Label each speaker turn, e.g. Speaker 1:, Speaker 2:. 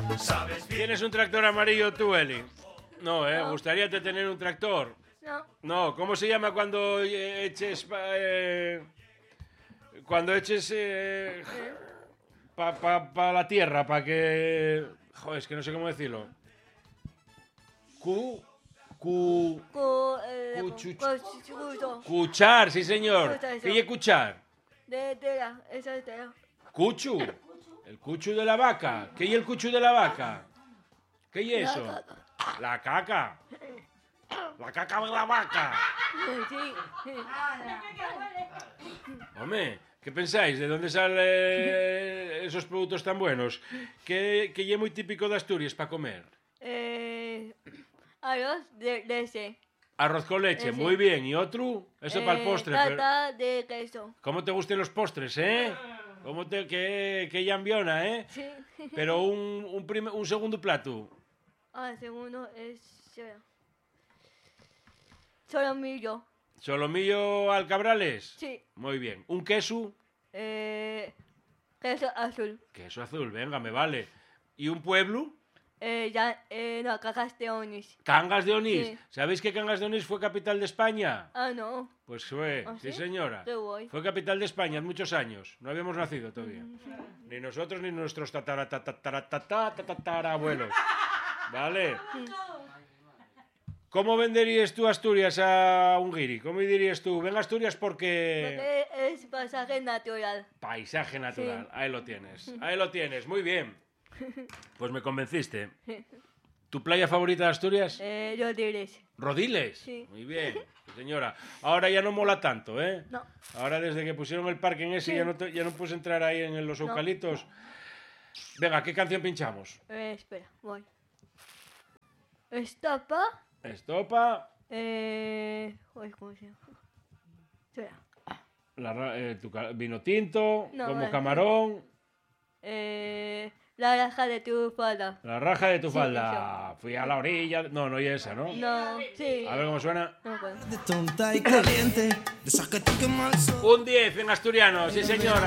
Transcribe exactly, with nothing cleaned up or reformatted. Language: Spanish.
Speaker 1: ¿Tienes un tractor amarillo tú, Eli? No, ¿eh?
Speaker 2: No.
Speaker 1: ¿Gustaría tener un tractor?
Speaker 2: No.
Speaker 1: No, ¿cómo se llama cuando eh, eches... Eh, cuando eches... Eh, para pa, pa la tierra, para que... Joder, es que no sé cómo decirlo. Cu... Cu...
Speaker 2: Cu, eh,
Speaker 1: Cuchuch-
Speaker 2: cu- cuchucho.
Speaker 1: Cuchar, sí señor.
Speaker 2: Cuchar, eso.
Speaker 1: ¿Qué es cuchar?
Speaker 2: De tela, eso es tela.
Speaker 1: Cuchu. El cuchu de la vaca. ¿Qué es el cuchu de la vaca? ¿Qué es
Speaker 2: La
Speaker 1: eso?
Speaker 2: caca.
Speaker 1: La caca. La caca de la vaca.
Speaker 2: Sí, sí.
Speaker 1: Hombre, ¿qué pensáis? ¿De dónde salen esos productos tan buenos? ¿Qué, qué es muy típico de Asturias para comer?
Speaker 2: Eh, arroz de leche.
Speaker 1: Arroz con leche,
Speaker 2: Eh, sí.
Speaker 1: muy bien. ¿Y otro? Eso para el
Speaker 2: Eh,
Speaker 1: postre. pero-
Speaker 2: Tarta de queso.
Speaker 1: ¿Cómo te gustan los postres, eh? ¿Cómo te, qué, qué llambiona, eh?
Speaker 2: Sí.
Speaker 1: Pero un, un, primer- un segundo plato.
Speaker 2: Ah, segundo es eh, solomillo.
Speaker 1: ¿Solomillo alcabrales?
Speaker 2: Sí.
Speaker 1: Muy bien. ¿Un queso?
Speaker 2: Eh, queso azul.
Speaker 1: Queso azul, venga, me vale. ¿Y un pueblo?
Speaker 2: Eh, ya, eh, no, cajas de Onix.
Speaker 1: Cangas de Onís.
Speaker 2: Sí.
Speaker 1: ¿Sabéis que Cangas de Onís fue capital de España?
Speaker 2: Ah, no.
Speaker 1: Pues fue,
Speaker 2: ¿Ah,
Speaker 1: sí
Speaker 2: sí?
Speaker 1: señora.
Speaker 2: Qué guay.
Speaker 1: Fue capital de España en muchos años. No habíamos nacido todavía. Ni nosotros ni nuestros tatara, tatara, tatara, tatara, abuelos. ¿Vale? ¿Cómo venderías tú Asturias a un guiri? ¿Cómo dirías tú? Venga Asturias porque...
Speaker 2: Porque es pasaje natural.
Speaker 1: Paisaje natural.
Speaker 2: Sí.
Speaker 1: Ahí lo tienes. Ahí lo tienes. Muy bien. Pues me convenciste. ¿Tu playa favorita de Asturias?
Speaker 2: Eh, yo diréis.
Speaker 1: Rodiles.
Speaker 2: Sí.
Speaker 1: Muy bien, sí, señora. Ahora ya no mola tanto, ¿eh?
Speaker 2: No.
Speaker 1: Ahora desde que pusieron el parque en ese
Speaker 2: Sí.
Speaker 1: ya, no te- ya no puedes entrar ahí en los
Speaker 2: No.
Speaker 1: eucaliptos. Venga, ¿qué canción pinchamos?
Speaker 2: Eh, espera, voy. Estopa.
Speaker 1: Estopa,
Speaker 2: Eh. Uy, ¿cómo se llama? Espera.
Speaker 1: la ra- eh, tu ca- vino tinto,
Speaker 2: No,
Speaker 1: como
Speaker 2: vale.
Speaker 1: camarón,
Speaker 2: Eh. La raja de tu falda.
Speaker 1: la raja de tu
Speaker 2: Sí,
Speaker 1: falda. Fui a la orilla. No, no y esa, ¿no?
Speaker 2: No, sí.
Speaker 1: A ver cómo suena.
Speaker 2: No me acuerdo.
Speaker 3: De tonta y caliente, de esas que te quema el sol.
Speaker 1: Un diez en asturiano, sí señora.